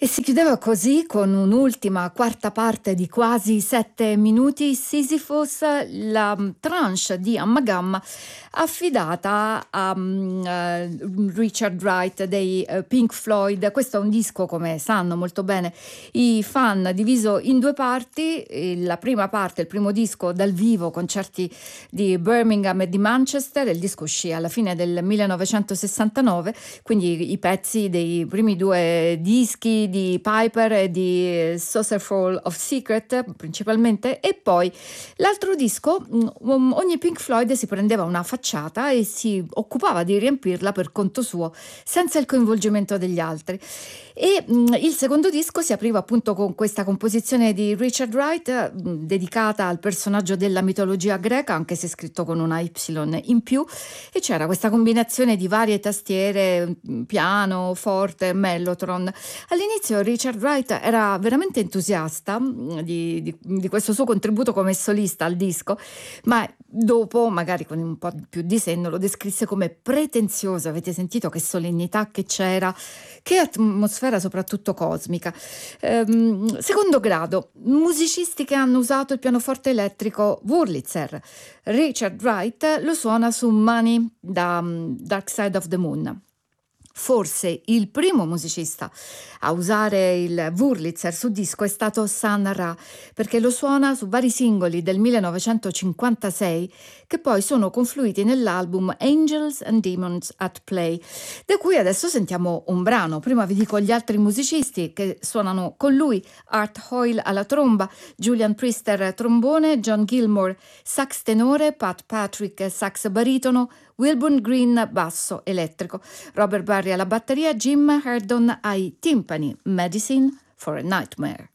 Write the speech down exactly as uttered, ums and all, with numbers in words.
E si chiudeva così con un'ultima quarta parte di quasi sette minuti Sisyphus, la mm, tranche di Ammagamma affidata a mm, eh, Richard Wright dei eh, Pink Floyd. Questo è un disco, come sanno molto bene i fan, diviso in due parti. Eh, La prima parte, il primo disco dal vivo, concerti di Birmingham e di Manchester. Il disco uscì alla fine del millenovecentosessantanove, quindi i pezzi dei primi due dischi di Piper e di Saucerful of Secret principalmente, e poi l'altro disco. um, ogni Pink Floyd si prendeva una facciata e si occupava di riempirla per conto suo, senza il coinvolgimento degli altri. E mh, il secondo disco si apriva appunto con questa composizione di Richard Wright, mh, dedicata al personaggio della mitologia greca, anche se scritto con una Y in più, e c'era questa combinazione di varie tastiere, mh, piano, forte, mellotron. All'inizio Richard Wright era veramente entusiasta mh, di, di- di questo suo contributo come solista al disco, ma dopo, magari con un po' più di senno, lo descrisse come pretenzioso. Avete sentito che solennità che c'era, che atmosfera soprattutto cosmica. Ehm, secondo grado, musicisti che hanno usato il pianoforte elettrico: Wurlitzer. Richard Wright lo suona su Money da mm, Dark Side of the Moon. Forse il primo musicista a usare il Wurlitzer su disco è stato Sun Ra, perché lo suona su vari singoli del millenovecentocinquantasei che poi sono confluiti nell'album Angels and Demons at Play, da cui adesso sentiamo un brano. Prima vi dico gli altri musicisti che suonano con lui: Art Hoyle alla tromba, Julian Priester trombone, John Gilmore sax tenore, Pat Patrick sax baritono, Wilburn Green basso elettrico, Robert Barry alla batteria, Jim Herdon ai timpani, Medicine for a Nightmare.